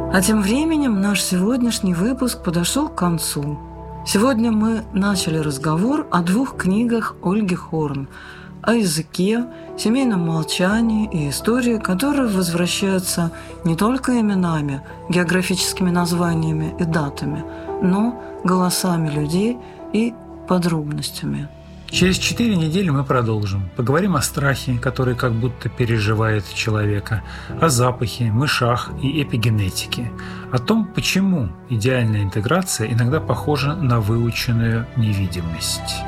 А тем временем наш сегодняшний выпуск подошел к концу. Сегодня мы начали разговор о 2 книгах Ольги Хорн – о языке, семейном молчании и истории, которые возвращаются не только именами, географическими названиями и датами, но голосами людей и подробностями. Через 4 недели мы продолжим. Поговорим о страхе, который как будто переживает человека, о запахе, мышах и эпигенетике, о том, почему идеальная интеграция иногда похожа на выученную невидимость.